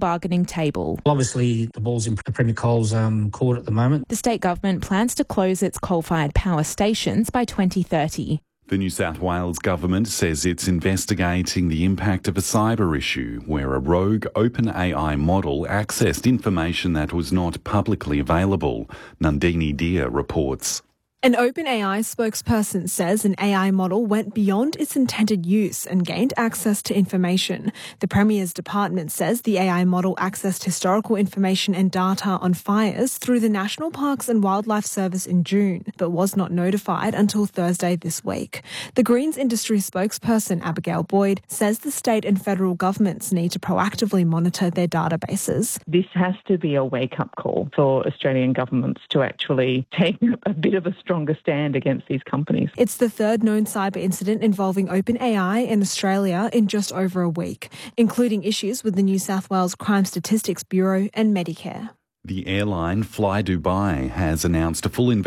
bargaining table. Obviously, the ball's in Premier Coal's court at the moment. The state government plans to close its coal-fired power stations by 2030. The New South Wales government says it's investigating the impact of a cyber issue where a rogue OpenAI model accessed information that was not publicly available. Nandini Deer reports. An OpenAI spokesperson says an AI model went beyond its intended use and gained access to information. The Premier's department says the AI model accessed historical information and data on fires through the National Parks and Wildlife Service in June, but was not notified until Thursday this week. The Greens industry spokesperson Abigail Boyd says the state and federal governments need to proactively monitor their databases. This has to be a wake-up call for Australian governments to actually take a bit of a stronger stand against these companies. It's the third known cyber incident involving OpenAI in Australia in just over a week, including issues with the New South Wales Crime Statistics Bureau and Medicare. The airline Fly Dubai has announced a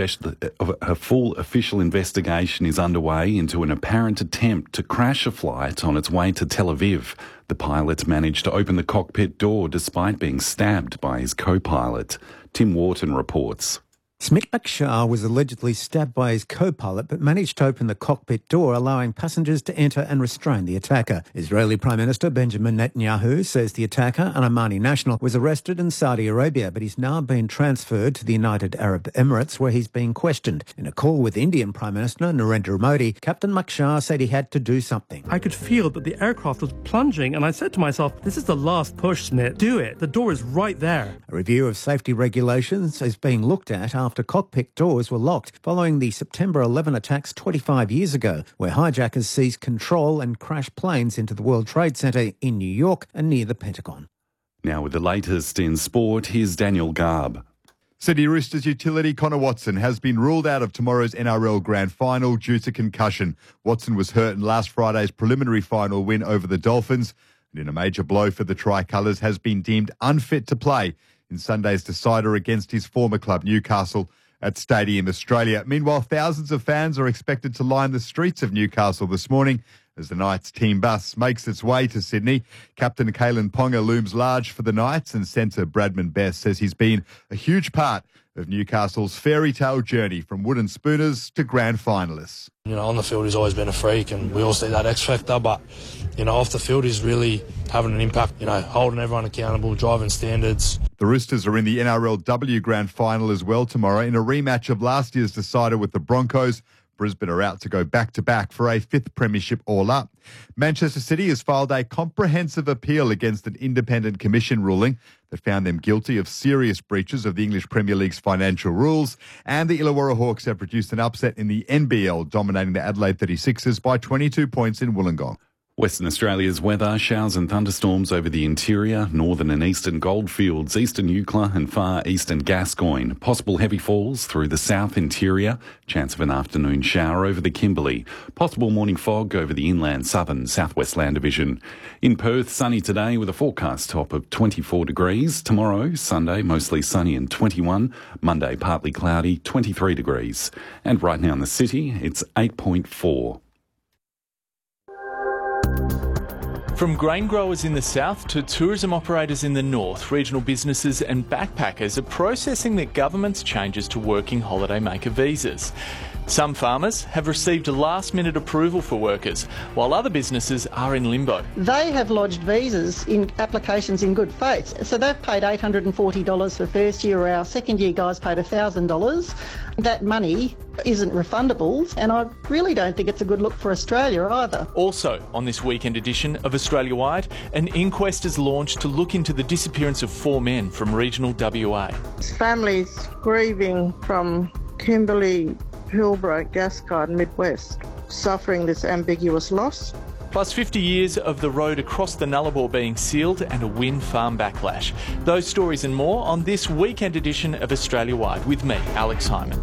full official investigation is underway into an apparent attempt to crash a flight on its way to Tel Aviv. The pilot managed to open the cockpit door despite being stabbed by his co-pilot. Tim Wharton reports. Smit Akshar was allegedly stabbed by his co-pilot but managed to open the cockpit door, allowing passengers to enter and restrain the attacker. Israeli Prime Minister Benjamin Netanyahu says the attacker, an Omani national, was arrested in Saudi Arabia but he's now been transferred to the United Arab Emirates where he's being questioned. In a call with Indian Prime Minister Narendra Modi, Captain Akshar said he had to do something. I could feel that the aircraft was plunging and I said to myself, this is the last push, Smit. Do it. The door is right there. A review of safety regulations is being looked at after cockpit doors were locked following the September 11 attacks 25 years ago, where hijackers seized control and crashed planes into the World Trade Center in New York and near the Pentagon. Now with the latest in sport, here's Daniel Garb. Sydney Roosters utility Connor Watson has been ruled out of tomorrow's NRL Grand Final due to concussion. Watson was hurt in last Friday's preliminary final win over the Dolphins, and in a major blow for the Tricolours has been deemed unfit to play in Sunday's decider against his former club Newcastle at Stadium Australia. Meanwhile, thousands of fans are expected to line the streets of Newcastle this morning as the Knights team bus makes its way to Sydney. Captain Kalen Ponga looms large for the Knights, and centre Bradman Best says he's been a huge part of Newcastle's fairy tale journey from wooden spooners to grand finalists. You know, on the field he's always been a freak and we all see that X factor, but, you know, off the field he's really having an impact, you know, holding everyone accountable, driving standards. The Roosters are in the NRLW Grand Final as well tomorrow in a rematch of last year's decider with the Broncos. Brisbane are out to go back-to-back for a fifth premiership all-up. Manchester City has filed a comprehensive appeal against an independent commission ruling that found them guilty of serious breaches of the English Premier League's financial rules, and the Illawarra Hawks have produced an upset in the NBL, dominating the Adelaide 36ers by 22 points in Wollongong. Western Australia's weather, showers and thunderstorms over the interior, northern and eastern goldfields, eastern Eucla and far eastern Gascoyne. Possible heavy falls through the south interior. Chance of an afternoon shower over the Kimberley. Possible morning fog over the inland southern southwest land division. In Perth, sunny today with a forecast top of 24 degrees. Tomorrow, Sunday, mostly sunny and 21. Monday, partly cloudy, 23 degrees. And right now in the city, it's 8.4. From grain growers in the south to tourism operators in the north, regional businesses and backpackers are processing the government's changes to working holiday maker visas. Some farmers have received last-minute approval for workers, while other businesses are in limbo. They have lodged visas in applications in good faith. So they've paid $840 for first year. Our second year guys paid $1,000. That money isn't refundable, and I really don't think it's a good look for Australia either. Also, on this weekend edition of Australia Wide, an inquest is launched to look into the disappearance of 4 men from regional WA. Families grieving from Kimberley, Hillbrook, Gascoyne, Midwest, suffering this ambiguous loss. Plus 50 years of the road across the Nullarbor being sealed and a wind farm backlash. Those stories and more on this weekend edition of Australia Wide with me, Alex Hyman.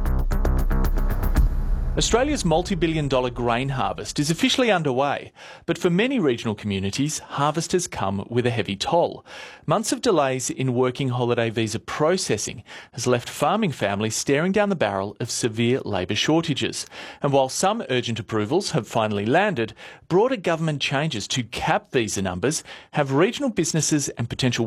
Australia's multi-billion-dollar grain harvest is officially underway, but for many regional communities, harvest has come with a heavy toll. Months of delays in working holiday visa processing has left farming families staring down the barrel of severe labour shortages. And while some urgent approvals have finally landed, broader government changes to cap visa numbers have regional businesses and potential